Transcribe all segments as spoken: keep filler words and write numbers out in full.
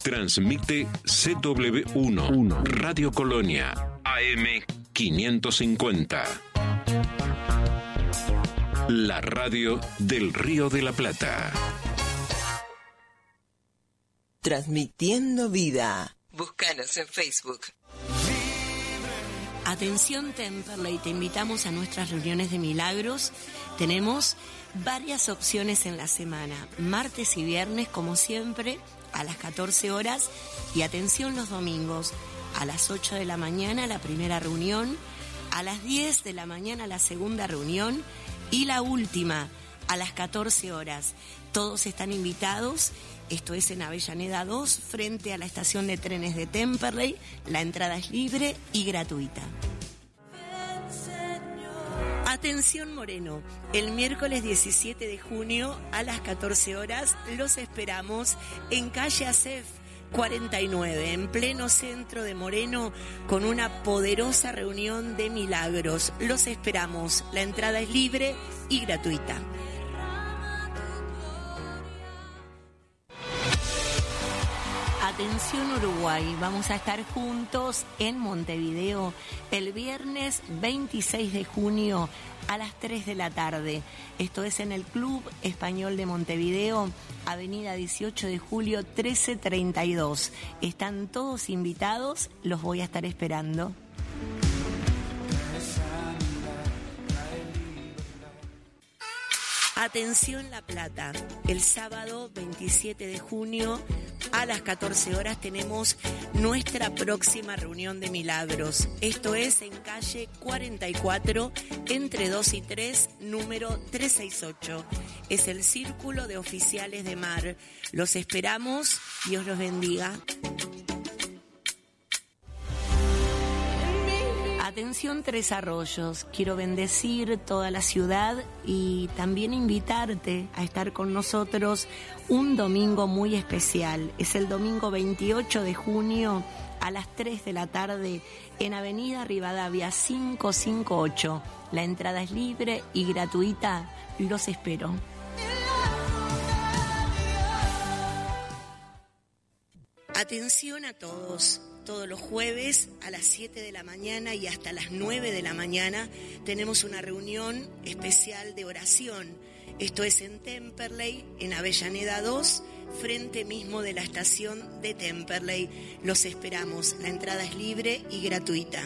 Transmite C W uno, Radio Colonia, A M quinientos cincuenta. La radio del Río de la Plata. Transmitiendo vida. Búscanos en Facebook. Atención Temperley, te invitamos a nuestras reuniones de milagros. Tenemos varias opciones en la semana, martes y viernes como siempre a las catorce horas y atención los domingos a las ocho de la mañana la primera reunión, a las diez de la mañana la segunda reunión y la última a las catorce horas. Todos están invitados. Esto es en Avellaneda dos, frente a la estación de trenes de Temperley. La entrada es libre y gratuita. Atención Moreno, el miércoles diecisiete de junio a las catorce horas los esperamos en calle Acef cuarenta y nueve, en pleno centro de Moreno, con una poderosa reunión de milagros. Los esperamos, la entrada es libre y gratuita. Atención Uruguay, vamos a estar juntos en Montevideo el viernes veintiséis de junio a las tres de la tarde. Esto es en el Club Español de Montevideo, avenida dieciocho de julio trece treinta y dos. Están todos invitados, los voy a estar esperando. Atención La Plata, el sábado veintisiete de junio a las catorce horas tenemos nuestra próxima reunión de milagros. Esto es en calle cuarenta y cuatro, entre dos y tres, número trescientos sesenta y ocho. Es el Círculo de Oficiales de Mar. Los esperamos, Dios los bendiga. Atención Tres Arroyos, quiero bendecir toda la ciudad y también invitarte a estar con nosotros un domingo muy especial. Es el domingo veintiocho de junio a las tres de la tarde en Avenida Rivadavia quinientos cincuenta y ocho. La entrada es libre y gratuita, los espero. Atención a todos. Todos los jueves a las siete de la mañana y hasta las nueve de la mañana tenemos una reunión especial de oración. Esto es en Temperley, en Avellaneda dos, frente mismo de la estación de Temperley. Los esperamos. La entrada es libre y gratuita.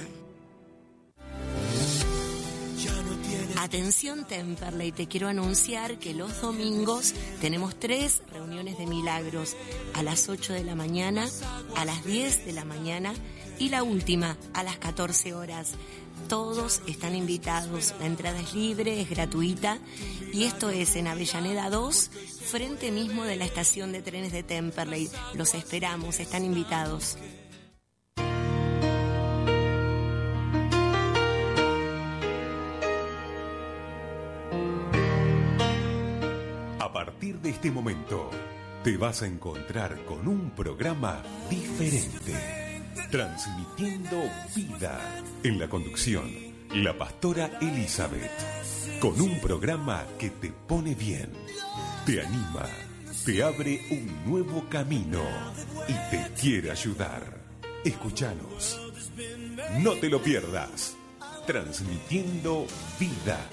Atención Temperley, te quiero anunciar que los domingos tenemos tres reuniones de milagros, a las ocho de la mañana, a las diez de la mañana y la última a las catorce horas. Todos están invitados, la entrada es libre, es gratuita y esto es en Avellaneda dos, frente mismo de la estación de trenes de Temperley. Los esperamos, están invitados. A partir de este momento, te vas a encontrar con un programa diferente, transmitiendo vida. En la conducción, la pastora Elizabeth, con un programa que te pone bien, te anima, te abre un nuevo camino y te quiere ayudar. Escúchanos, no te lo pierdas, transmitiendo vida.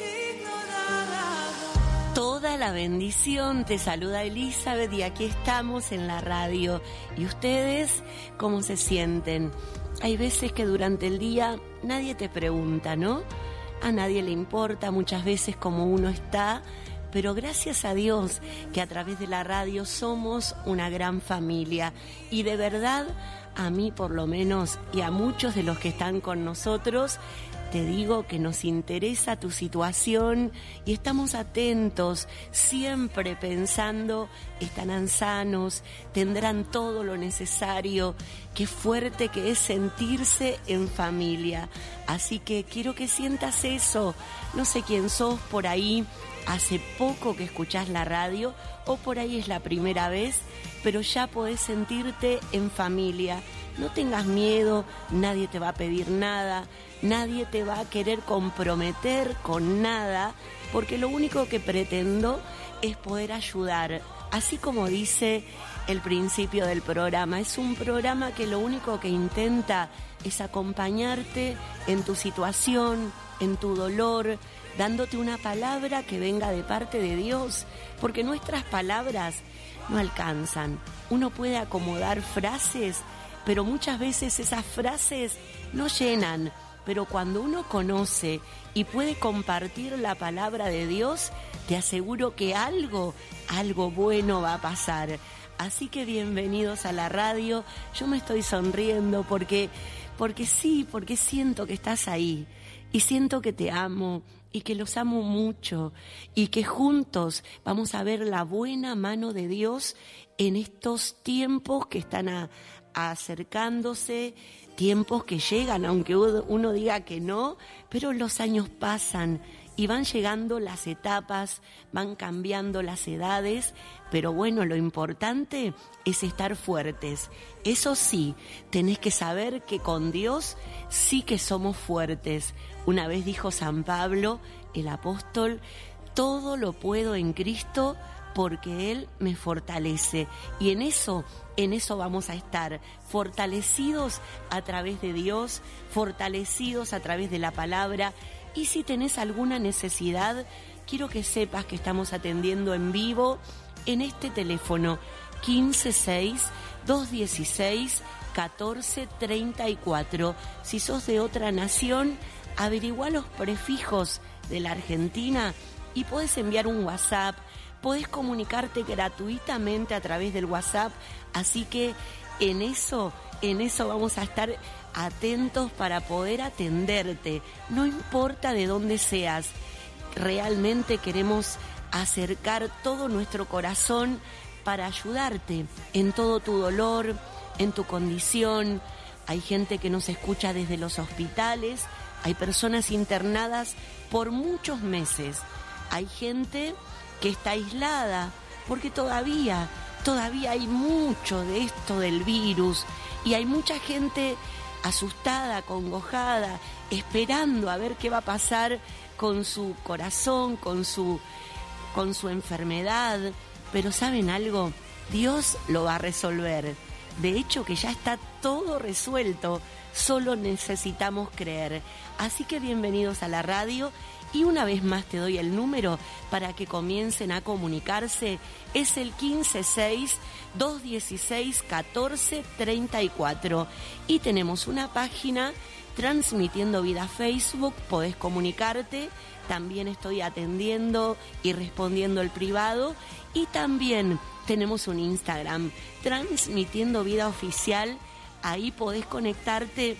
Toda la bendición, te saluda Elizabeth y aquí estamos en la radio. ¿Y ustedes cómo se sienten? Hay veces que durante el día nadie te pregunta, ¿no? A nadie le importa muchas veces cómo uno está, pero gracias a Dios que a través de la radio somos una gran familia y de verdad a mí por lo menos y a muchos de los que están con nosotros te digo que nos interesa tu situación y estamos atentos, siempre pensando, estarán sanos, tendrán todo lo necesario. Qué fuerte que es sentirse en familia. Así que quiero que sientas eso. No sé quién sos por ahí, hace poco que escuchás la radio o por ahí es la primera vez, pero ya podés sentirte en familia. No tengas miedo, nadie te va a pedir nada, nadie te va a querer comprometer con nada, porque lo único que pretendo es poder ayudar Así como dice el principio del programa, es un programa que lo único que intenta es acompañarte en tu situación, en tu dolor, dándote una palabra que venga de parte de Dios, porque nuestras palabras no alcanzan. Uno puede acomodar frases, pero muchas veces esas frases no llenan. Pero cuando uno conoce y puede compartir la palabra de Dios, te aseguro que algo, algo bueno va a pasar. Así que bienvenidos a la radio. Yo me estoy sonriendo porque, porque sí, porque siento que estás ahí. Y siento que te amo y que los amo mucho. Y que juntos vamos a ver la buena mano de Dios en estos tiempos que están a, a acercándose. Tiempos que llegan, aunque uno diga que no, pero los años pasan y van llegando las etapas, van cambiando las edades, pero bueno, lo importante es estar fuertes. Eso sí, tenés que saber que con Dios sí que somos fuertes. Una vez dijo San Pablo, el apóstol, todo lo puedo en Cristo porque Él me fortalece. Y en eso, en eso vamos a estar, fortalecidos a través de Dios, fortalecidos a través de la palabra. Y si tenés alguna necesidad, quiero que sepas que estamos atendiendo en vivo en este teléfono quince seis, dos dieciséis, catorce treinta y cuatro. Si sos de otra nación, averigua los prefijos de la Argentina y podés enviar un WhatsApp. Podés comunicarte gratuitamente a través del WhatsApp, así que en eso, en eso vamos a estar atentos para poder atenderte. No importa de dónde seas, realmente queremos acercar todo nuestro corazón para ayudarte en todo tu dolor, en tu condición. Hay gente que nos escucha desde los hospitales, hay personas internadas por muchos meses, hay gente que está aislada, porque todavía, todavía hay mucho de esto del virus y hay mucha gente asustada, acongojada, esperando a ver qué va a pasar con su corazón, con su, con su enfermedad. Pero ¿saben algo? Dios lo va a resolver. De hecho, que ya está todo resuelto, solo necesitamos creer. Así que bienvenidos a la radio. Y una vez más te doy el número para que comiencen a comunicarse. Es el quince seis, dos dieciséis, catorce treinta y cuatro. Y tenemos una página, Transmitiendo Vida Facebook, podés comunicarte. También estoy atendiendo y respondiendo el privado. Y también tenemos un Instagram, Transmitiendo Vida Oficial. Ahí podés conectarte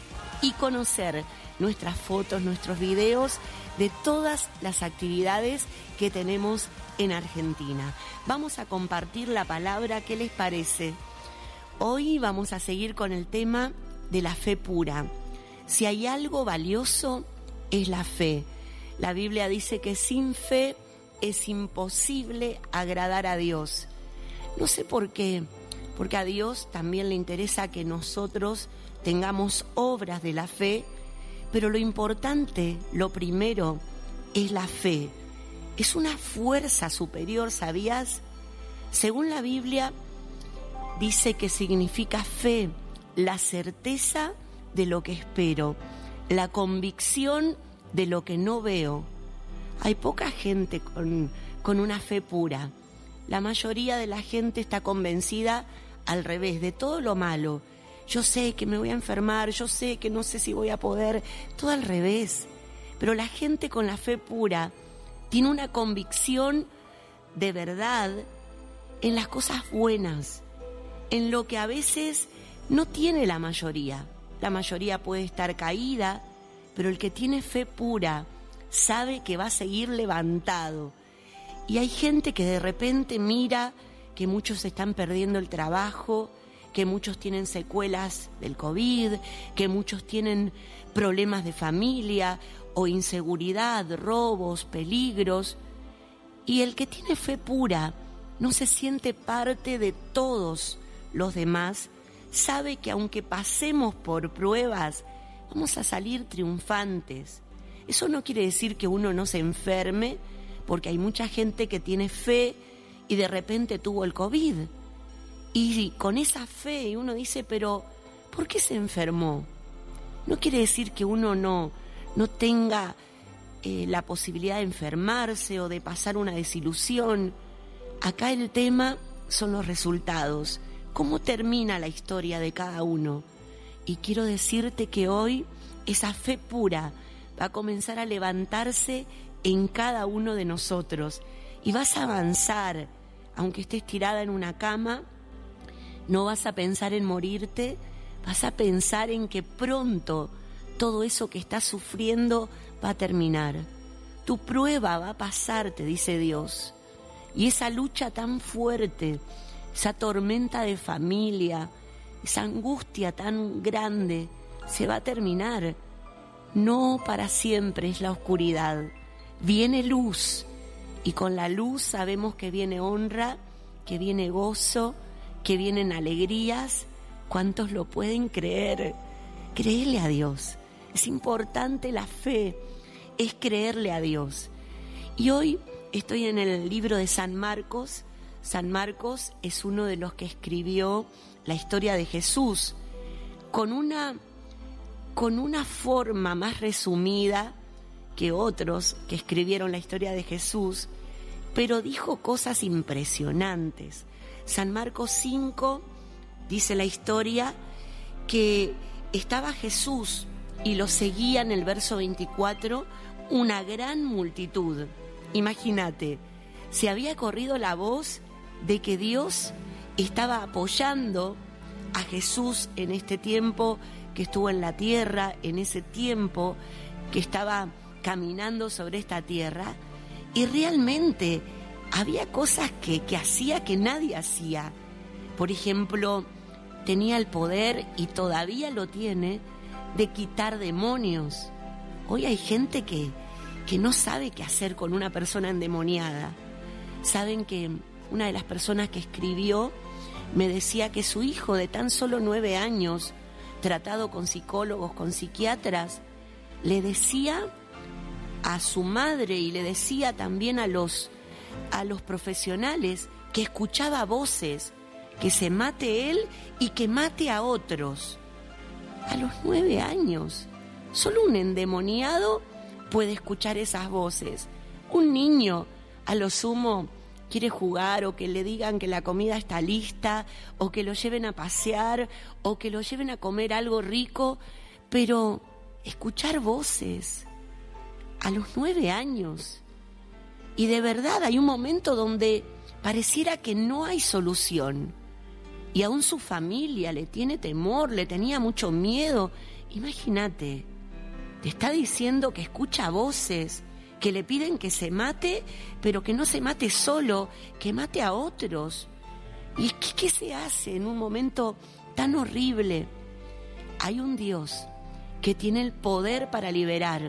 y conocer nuestras fotos, nuestros videos de todas las actividades que tenemos en Argentina. Vamos a compartir la palabra, ¿qué les parece? Hoy vamos a seguir con el tema de la fe pura. Si hay algo valioso, es la fe. La Biblia dice que sin fe es imposible agradar a Dios. No sé por qué, porque a Dios también le interesa que nosotros tengamos obras de la fe, pero lo importante, lo primero, es la fe. Es una fuerza superior, ¿sabías? Según la Biblia, dice que significa fe, la certeza de lo que espero, la convicción de lo que no veo. Hay poca gente con, con una fe pura. La mayoría de la gente está convencida al revés, de todo lo malo. Yo sé que me voy a enfermar, yo sé que no sé si voy a poder, todo al revés. Pero la gente con la fe pura tiene una convicción de verdad en las cosas buenas, en lo que a veces no tiene la mayoría. La mayoría puede estar caída, pero el que tiene fe pura sabe que va a seguir levantado. Y hay gente que de repente mira que muchos están perdiendo el trabajo, que muchos tienen secuelas del COVID, que muchos tienen problemas de familia o inseguridad, robos, peligros. Y el que tiene fe pura no se siente parte de todos los demás, sabe que aunque pasemos por pruebas, vamos a salir triunfantes. Eso no quiere decir que uno no se enferme, porque hay mucha gente que tiene fe y de repente tuvo el COVID. Y con esa fe, y uno dice, pero ¿por qué se enfermó? No quiere decir que uno no, no tenga eh, la posibilidad de enfermarse o de pasar una desilusión. Acá el tema son los resultados. ¿Cómo termina la historia de cada uno? Y quiero decirte que hoy esa fe pura va a comenzar a levantarse en cada uno de nosotros. Y vas a avanzar, aunque estés tirada en una cama, no vas a pensar en morirte, vas a pensar en que pronto todo eso que estás sufriendo va a terminar. Tu prueba va a pasar, te dice Dios. Y esa lucha tan fuerte, esa tormenta de familia, esa angustia tan grande, se va a terminar. No para siempre es la oscuridad. Viene luz. Y con la luz sabemos que viene honra, que viene gozo, que vienen alegrías. ¿Cuántos lo pueden creer? Créele a Dios. Es importante la fe, es creerle a Dios. Y hoy estoy en el libro de San Marcos. San Marcos es uno de los que escribió la historia de Jesús con una, con una forma más resumida que otros que escribieron la historia de Jesús, pero dijo cosas impresionantes. San Marcos cinco dice la historia que estaba Jesús y lo seguía en el verso veinticuatro una gran multitud. Imagínate, se había corrido la voz de que Dios estaba apoyando a Jesús en este tiempo que estuvo en la tierra, en ese tiempo que estaba caminando sobre esta tierra, y realmente había cosas que, que hacía que nadie hacía. Por ejemplo, tenía el poder, y todavía lo tiene, de quitar demonios. Hoy hay gente que, que no sabe qué hacer con una persona endemoniada. Saben que una de las personas que escribió me decía que su hijo de tan solo nueve años, tratado con psicólogos, con psiquiatras, le decía a su madre y le decía también a los, a los profesionales que escuchaba voces, que se mate él y que mate a otros. A los nueve años, solo un endemoniado puede escuchar esas voces. Un niño, a lo sumo, quiere jugar, o que le digan que la comida está lista, o que lo lleven a pasear, o que lo lleven a comer algo rico, pero escuchar voces a los nueve años. Y de verdad hay un momento donde pareciera que no hay solución. Y aún su familia le tiene temor, le tenía mucho miedo. Imagínate, te está diciendo que escucha voces, que le piden que se mate, pero que no se mate solo, que mate a otros. ¿Y qué, qué se hace en un momento tan horrible? Hay un Dios que tiene el poder para liberar.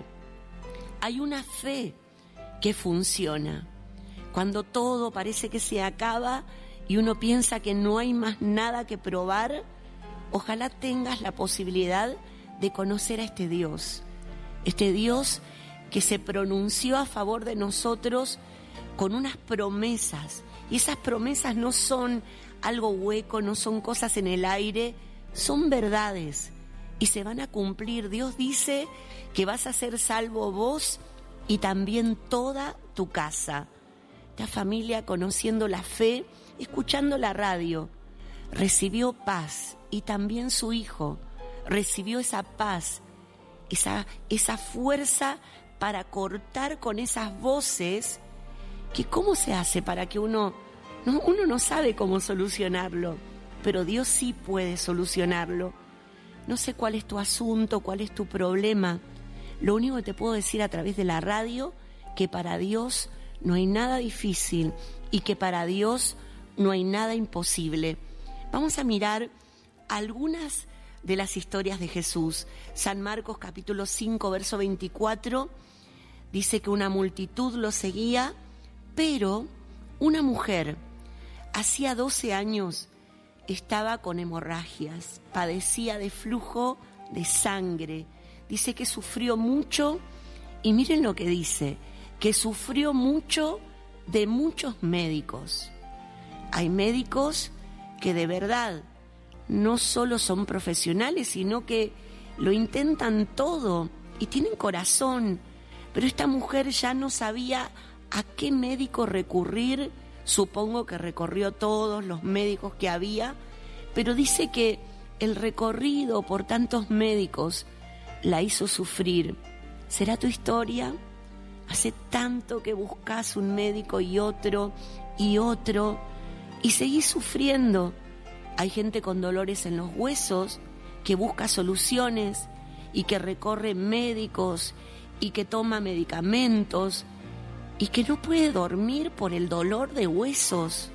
Hay una fe que funciona. Cuando todo parece que se acaba y uno piensa que no hay más nada que probar, ojalá tengas la posibilidad de conocer a este Dios. Este Dios que se pronunció a favor de nosotros con unas promesas. Y esas promesas no son algo hueco, no son cosas en el aire, son verdades y se van a cumplir. Dios dice que vas a ser salvo vos y también toda tu casa. Esta familia, conociendo la fe, escuchando la radio, recibió paz, y también su hijo recibió esa paz, esa, esa fuerza para cortar con esas voces que cómo se hace para que uno, no, uno no sabe cómo solucionarlo, pero Dios sí puede solucionarlo. No sé cuál es tu asunto, cuál es tu problema. Lo único que te puedo decir a través de la radio, que para Dios no hay nada difícil y que para Dios no hay nada imposible. Vamos a mirar algunas de las historias de Jesús. San Marcos capítulo cinco, verso veinticuatro, dice que una multitud lo seguía, pero una mujer, hacía doce años, estaba con hemorragias, padecía de flujo de sangre. Dice que sufrió mucho, y miren lo que dice, que sufrió mucho de muchos médicos. Hay médicos que de verdad no solo son profesionales, sino que lo intentan todo y tienen corazón. Pero esta mujer ya no sabía a qué médico recurrir. Supongo que recorrió todos los médicos que había, pero dice que el recorrido por tantos médicos la hizo sufrir. ¿Será tu historia? Hace tanto que buscas un médico y otro y otro y seguís sufriendo. Hay gente con dolores en los huesos que busca soluciones y que recorre médicos y que toma medicamentos y que no puede dormir por el dolor de huesos.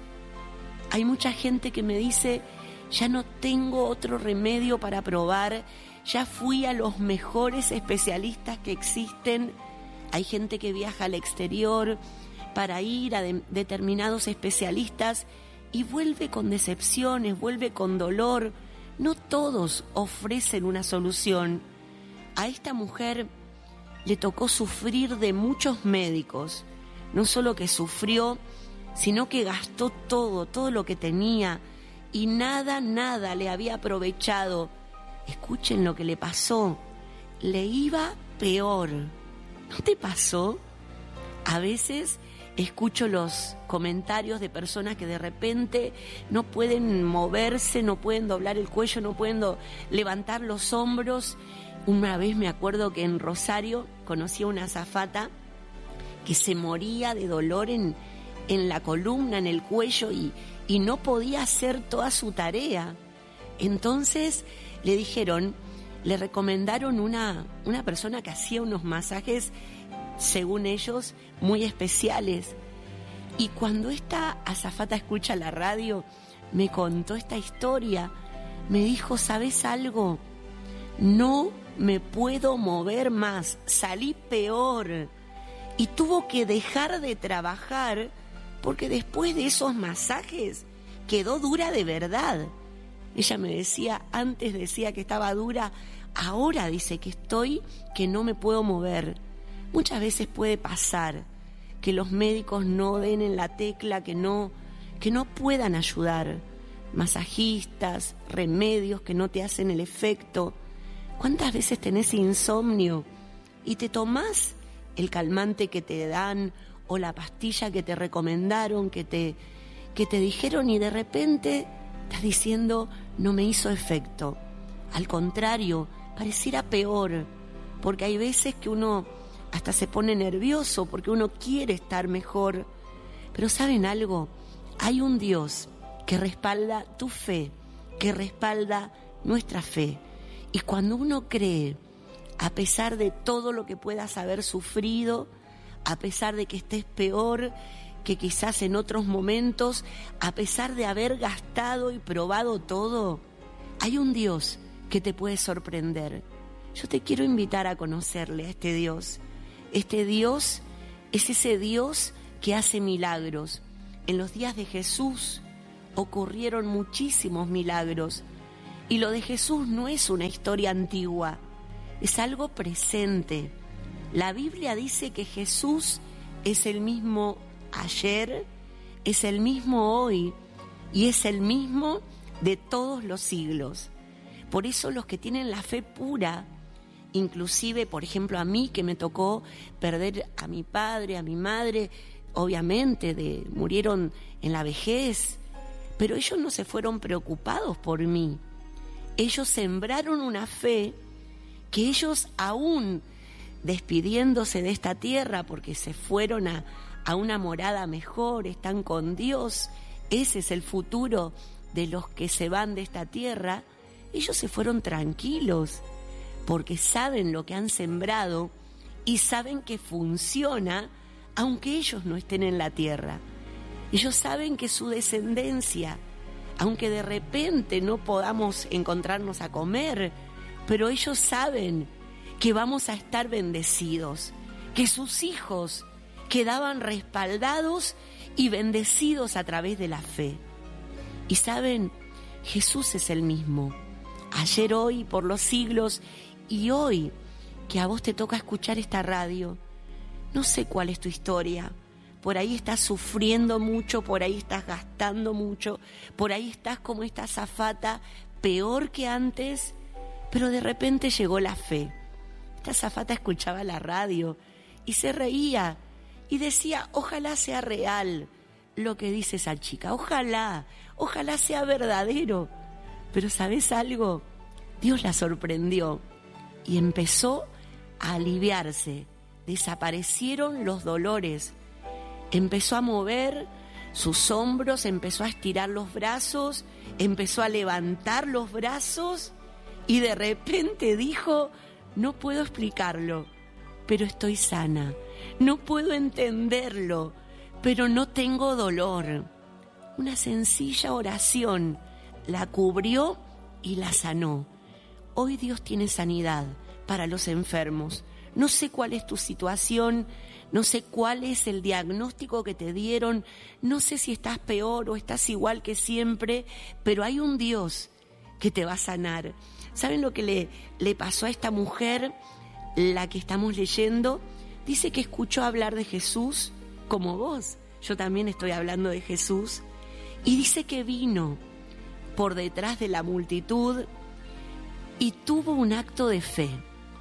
Hay mucha gente que me dice, ya no tengo otro remedio para probar, ya fui a los mejores especialistas que existen. Hay gente que viaja al exterior para ir a de- determinados especialistas y vuelve con decepciones, vuelve con dolor. No todos ofrecen una solución. A esta mujer le tocó sufrir de muchos médicos. No solo que sufrió, sino que gastó todo, todo lo que tenía y nada, nada le había aprovechado. Escuchen lo que le pasó. Le iba peor. ¿No te pasó? A veces escucho los comentarios de personas que de repente no pueden moverse, no pueden doblar el cuello, no pueden do- levantar los hombros. Una vez me acuerdo que en Rosario conocí a una azafata que se moría de dolor en, en la columna, en el cuello y, y no podía hacer toda su tarea. Entonces le dijeron, le recomendaron una, una persona que hacía unos masajes, según ellos, muy especiales. Y cuando esta azafata escucha la radio, me contó esta historia, me dijo, ¿sabes algo? No me puedo mover más, salí peor. Y tuvo que dejar de trabajar porque después de esos masajes quedó dura de verdad. Ella me decía, antes decía que estaba dura, ahora dice que estoy, que no me puedo mover. Muchas veces puede pasar que los médicos no den en la tecla, que no, que no puedan ayudar. Masajistas, remedios que no te hacen el efecto. ¿Cuántas veces tenés insomnio y te tomás el calmante que te dan o la pastilla que te recomendaron, que te, que te dijeron y de repente estás diciendo no me hizo efecto? Al contrario, pareciera peor, porque hay veces que uno hasta se pone nervioso porque uno quiere estar mejor. Pero ¿saben algo? Hay un Dios que respalda tu fe, que respalda nuestra fe. Y cuando uno cree, a pesar de todo lo que puedas haber sufrido, a pesar de que estés peor que quizás en otros momentos, a pesar de haber gastado y probado todo, hay un Dios que te puede sorprender. Yo te quiero invitar a conocerle, a este Dios. Este Dios es ese Dios que hace milagros. En los días de Jesús ocurrieron muchísimos milagros. Y lo de Jesús no es una historia antigua, es algo presente. La Biblia dice que Jesús es el mismo ayer, es el mismo hoy y es el mismo de todos los siglos. Por eso los que tienen la fe pura, inclusive, por ejemplo, a mí que me tocó perder a mi padre, a mi madre, obviamente de, murieron en la vejez, pero ellos no se fueron preocupados por mí. Ellos sembraron una fe que ellos aún despidiéndose de esta tierra porque se fueron a, a una morada mejor, están con Dios, ese es el futuro de los que se van de esta tierra, ellos se fueron tranquilos porque saben lo que han sembrado y saben que funciona aunque ellos no estén en la tierra. Ellos saben que su descendencia, aunque de repente no podamos encontrarnos a comer, pero ellos saben que vamos a estar bendecidos, que sus hijos quedaban respaldados y bendecidos a través de la fe. Y saben, Jesús es el mismo, ayer, hoy, por los siglos, y hoy que a vos te toca escuchar esta radio, no sé cuál es tu historia, por ahí estás sufriendo mucho, por ahí estás gastando mucho, por ahí estás como esta azafata, peor que antes, pero de repente llegó la fe. Esta azafata escuchaba la radio y se reía y decía, ojalá sea real lo que dice esa chica, ojalá, ojalá sea verdadero. Pero ¿sabes algo? Dios la sorprendió y empezó a aliviarse, desaparecieron los dolores, empezó a mover sus hombros, empezó a estirar los brazos, empezó a levantar los brazos y de repente dijo, no puedo explicarlo, pero estoy sana, no puedo entenderlo, pero no tengo dolor. Una sencilla oración la cubrió y la sanó. Hoy Dios tiene sanidad para los enfermos. No sé cuál es tu situación, no sé cuál es el diagnóstico que te dieron, no sé si estás peor o estás igual que siempre, pero hay un Dios que te va a sanar. ¿Saben lo que le, le pasó a esta mujer, la que estamos leyendo? Dice que escuchó hablar de Jesús como vos. Yo también estoy hablando de Jesús. Y dice que vino por detrás de la multitud y tuvo un acto de fe.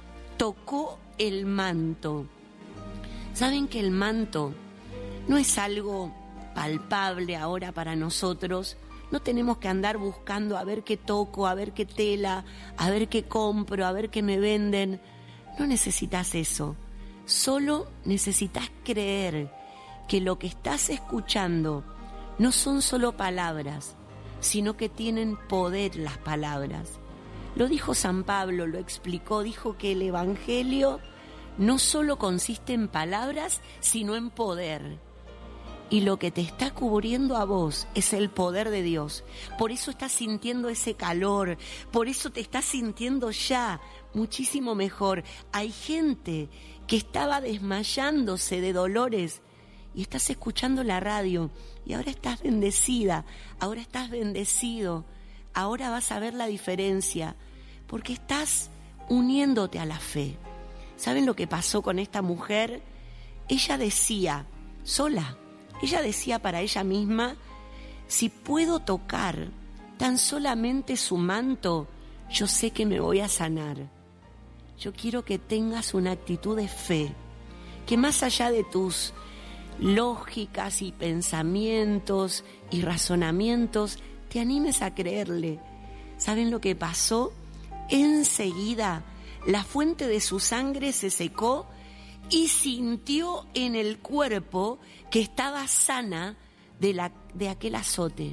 Tocó el manto. ¿Saben que el manto no es algo palpable ahora para nosotros? No tenemos que andar buscando a ver qué toco, a ver qué tela, a ver qué compro, a ver qué me venden. No necesitas eso. Solo necesitas creer que lo que estás escuchando no son solo palabras, sino que tienen poder las palabras. Lo dijo San Pablo, lo explicó, dijo que el Evangelio no solo consiste en palabras, sino en poder. Y lo que te está cubriendo a vos es el poder de Dios. Por eso estás sintiendo ese calor, por eso te estás sintiendo ya muchísimo mejor. Hay gente que estaba desmayándose de dolores y estás escuchando la radio y ahora estás bendecida, ahora estás bendecido, ahora vas a ver la diferencia porque estás uniéndote a la fe. ¿Saben lo que pasó con esta mujer? Ella decía, sola, ella decía para ella misma, si puedo tocar tan solamente su manto, yo sé que me voy a sanar. Yo quiero que tengas una actitud de fe, que más allá de tus lógicas y pensamientos y razonamientos, te animes a creerle. ¿Saben lo que pasó? Enseguida la fuente de su sangre se secó y sintió en el cuerpo que estaba sana de, la, de aquel azote.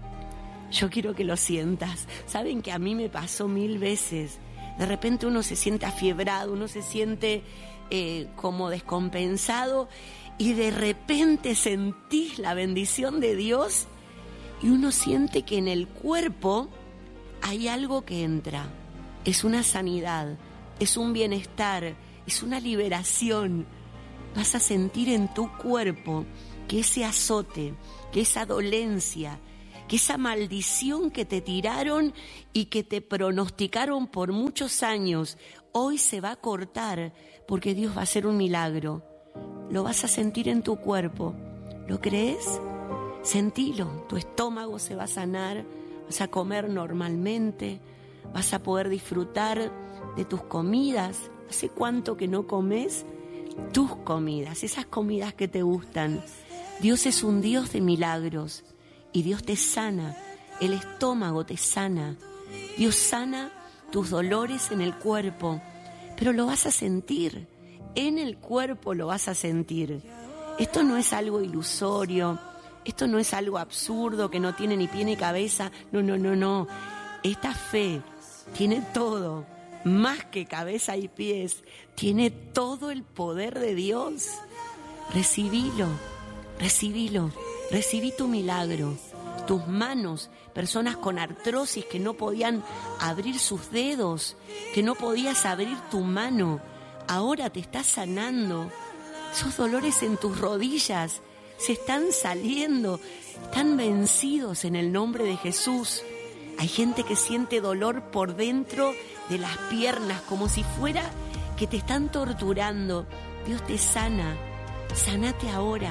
Yo quiero que lo sientas. Saben que a mí me pasó mil veces. De repente uno se siente afiebrado, uno se siente eh, como descompensado y de repente sentís la bendición de Dios y uno siente que en el cuerpo hay algo que entra. Es una sanidad, es un bienestar, es una liberación. Vas a sentir en tu cuerpo que ese azote, que esa dolencia, que esa maldición que te tiraron y que te pronosticaron por muchos años, hoy se va a cortar porque Dios va a hacer un milagro. Lo vas a sentir en tu cuerpo. ¿Lo crees? Sentilo. Tu estómago se va a sanar, vas a comer normalmente, vas a poder disfrutar de tus comidas. ¿Hace cuánto que no comes? Tus comidas, esas comidas que te gustan. Dios es un Dios de milagros y Dios te sana, el estómago te sana. Dios sana tus dolores en el cuerpo, pero lo vas a sentir, en el cuerpo lo vas a sentir. Esto no es algo ilusorio, esto no es algo absurdo que no tiene ni pie ni cabeza. No, no, no, no. Esta fe tiene todo, más que cabeza y pies, tiene todo el poder de Dios. Recibilo, recibilo, recibí tu milagro. Tus manos, personas con artrosis que no podían abrir sus dedos, que no podías abrir tu mano, ahora te estás sanando. Esos dolores en tus rodillas se están saliendo, están vencidos en el nombre de Jesús. Hay gente que siente dolor por dentro de las piernas, como si fuera que te están torturando. Dios te sana, sanate ahora,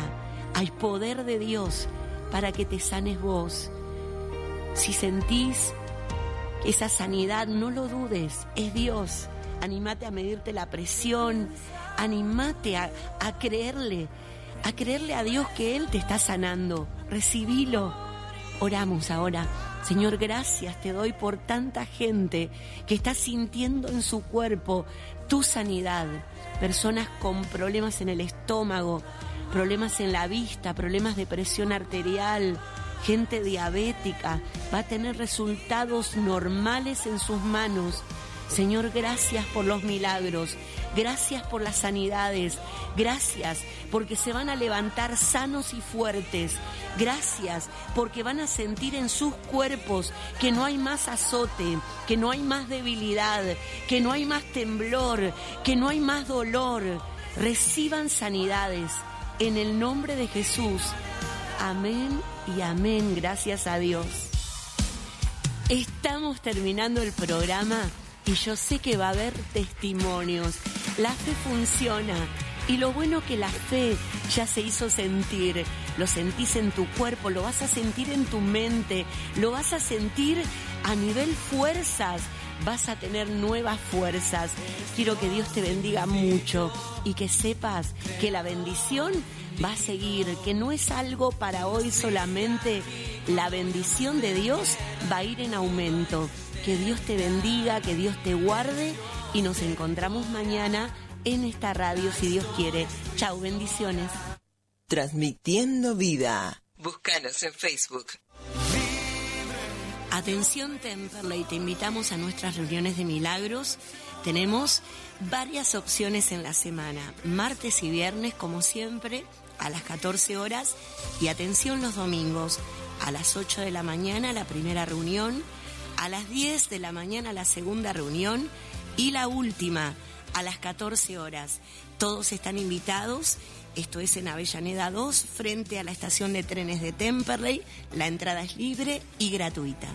Hay poder de Dios para que te sanes vos. Si sentís esa sanidad, no lo dudes, es Dios. Anímate a medirte la presión, anímate a, a creerle, a creerle a Dios que Él te está sanando. Recibilo. Oramos ahora. Señor, gracias te doy por tanta gente que está sintiendo en su cuerpo tu sanidad. Personas con problemas en el estómago, problemas en la vista, problemas de presión arterial, gente diabética, va a tener resultados normales en sus manos. Señor, gracias por los milagros, gracias por las sanidades, gracias porque se van a levantar sanos y fuertes, gracias porque van a sentir en sus cuerpos que no hay más azote, que no hay más debilidad, que no hay más temblor, que no hay más dolor. Reciban sanidades en el nombre de Jesús. Amén y amén, gracias a Dios. Estamos terminando el programa y yo sé que va a haber testimonios. La fe funciona y lo bueno que la fe ya se hizo sentir. Lo sentís en tu cuerpo, lo vas a sentir en tu mente, lo vas a sentir a nivel fuerzas. Vas a tener nuevas fuerzas. Quiero que Dios te bendiga mucho y que sepas que la bendición va a seguir, que no es algo para hoy solamente. La bendición de Dios va a ir en aumento. Que Dios te bendiga, que Dios te guarde y nos encontramos mañana en esta radio si Dios quiere. Chau, bendiciones. Transmitiendo vida. Búscanos en Facebook. Atención Temperley, te invitamos a nuestras reuniones de milagros. Tenemos varias opciones en la semana, martes y viernes como siempre a las catorce horas y atención los domingos a las ocho de la mañana la primera reunión, a las diez de la mañana la segunda reunión y la última a las catorce horas. Todos están invitados. Esto es en Avellaneda dos, frente a la estación de trenes de Temperley. La entrada es libre y gratuita.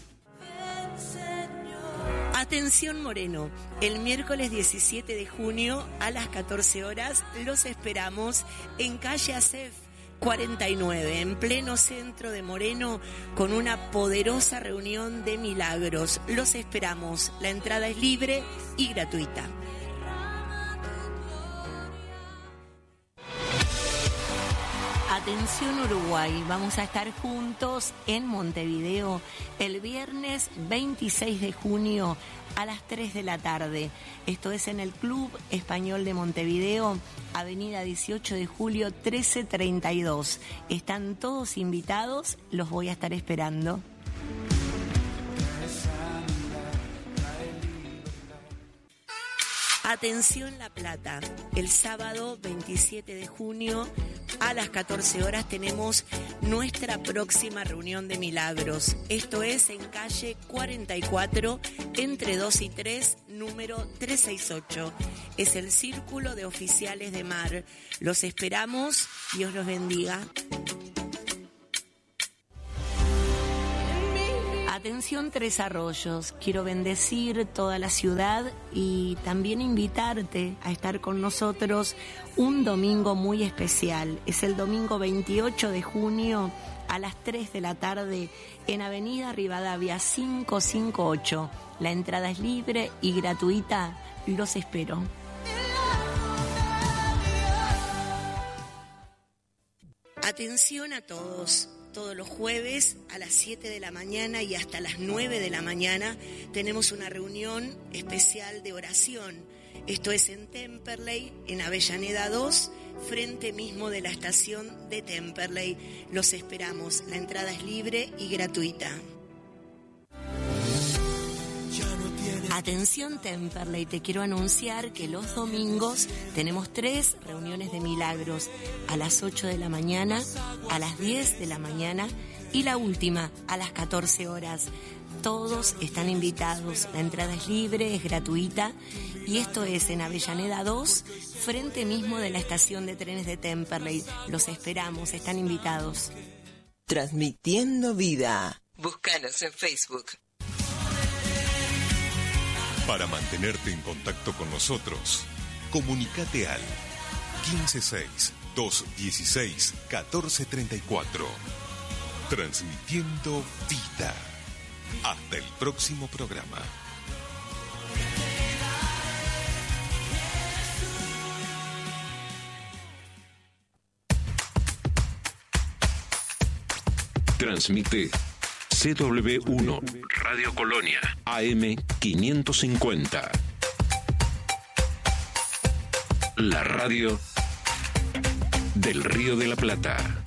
Atención Moreno, el miércoles diecisiete de junio a las catorce horas los esperamos en calle Acef cuarenta y nueve, en pleno centro de Moreno, con una poderosa reunión de milagros. Los esperamos, la entrada es libre y gratuita. Atención Uruguay, vamos a estar juntos en Montevideo el viernes veintiséis de junio a las tres de la tarde. Esto es en el Club Español de Montevideo, avenida dieciocho de julio trece treinta y dos. Están todos invitados, los voy a estar esperando. Atención La Plata, el sábado veintisiete de junio a las catorce horas tenemos nuestra próxima reunión de milagros. Esto es en calle cuarenta y cuatro, entre dos y tres, número trescientos sesenta y ocho. Es el Círculo de Oficiales de Mar. Los esperamos, Dios los bendiga. Atención Tres Arroyos, quiero bendecir toda la ciudad y también invitarte a estar con nosotros un domingo muy especial. Es el domingo veintiocho de junio a las tres de la tarde en Avenida Rivadavia quinientos cincuenta y ocho. La entrada es libre y gratuita, los espero. Atención a todos. Todos los jueves a las siete de la mañana y hasta las nueve de la mañana tenemos una reunión especial de oración. Esto es en Temperley, en Avellaneda dos, frente mismo de la estación de Temperley. Los esperamos. La entrada es libre y gratuita. Atención Temperley, te quiero anunciar que los domingos tenemos tres reuniones de milagros, a las ocho de la mañana, a las diez de la mañana y la última a las catorce horas. Todos están invitados, la entrada es libre, es gratuita y esto es en Avellaneda dos, frente mismo de la estación de trenes de Temperley. Los esperamos, están invitados. Transmitiendo vida. Búscanos en Facebook. Para mantenerte en contacto con nosotros, comunícate al uno cinco seis, dos uno seis, uno cuatro tres cuatro. Transmitiendo vida. Hasta el próximo programa. Transmite C W uno, Radio Colonia, A M quinientos cincuenta. La radio del Río de la Plata.